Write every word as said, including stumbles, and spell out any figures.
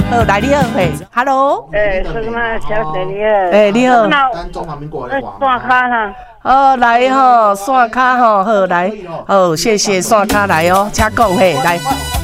好，来你好，嘿 ，Hello。 诶，什么小姐你好？ 诶，你好。 咱中华民国的话。 线卡啦。 哦，来吼，线卡吼，好来，好，谢谢线卡来哦，请讲嘿，来。